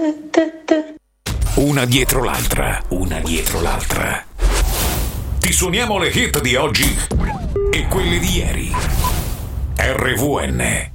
Una dietro l'altra, una dietro l'altra. Ti suoniamo le hit di oggi e quelle di ieri. RVN,